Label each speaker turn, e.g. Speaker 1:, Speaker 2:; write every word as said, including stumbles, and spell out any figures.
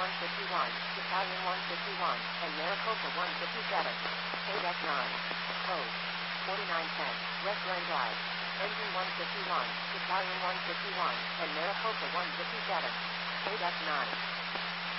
Speaker 1: one fifty-one, Battalion one fifty-one, and Maricopa one fifty-seven. K-Deck nine. Code forty-nine ten, West Glen Drive. Engine one fifty-one, Battalion one fifty-one, and Maricopa one fifty-seven. K-Deck nine.